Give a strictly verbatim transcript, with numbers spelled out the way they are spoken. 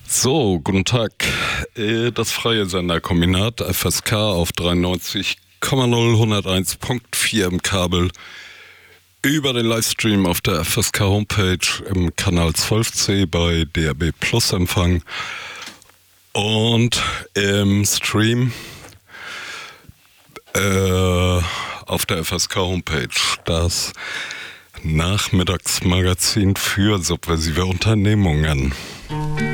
So, guten Tag. Äh, Das freie Senderkombinat F S K auf dreiundneunzig Komma null hunderteins Komma vier im Kabel, über den Livestream auf der F S K Homepage im Kanal zwölf C bei D A B Plus Empfang und im Stream äh, auf der F S K Homepage. Das Nachmittagsmagazin für subversive Unternehmungen.